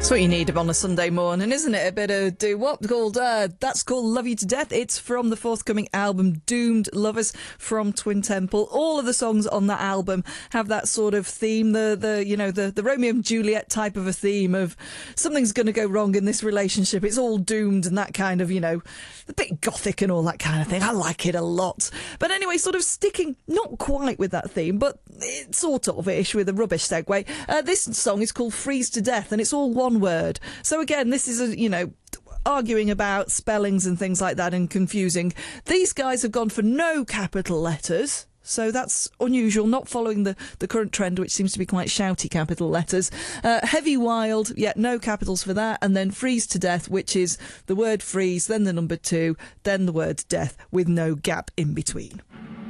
That's what you need on a Sunday morning, isn't it? A bit of that's called Love You to Death. It's from the forthcoming album Doomed Lovers from Twin Temple. All of the songs on that album have that sort of theme, the Romeo and Juliet type of a theme of something's going to go wrong in this relationship. It's all doomed and that kind of, a bit gothic and all that kind of thing. I like it a lot. But anyway, sort of sticking not quite with that theme, but it's sort of ish with a rubbish segue. This song is called Freeze to Death, and it's all one word. So again, this is arguing about spellings and things like that and confusing. These guys have gone for no capital letters, so that's unusual, not following the current trend, which seems to be quite shouty capital letters. Heavy Wild, no capitals for that, and then Freeze to Death, which is the word freeze, then the number 2, then the word death, with no gap in between.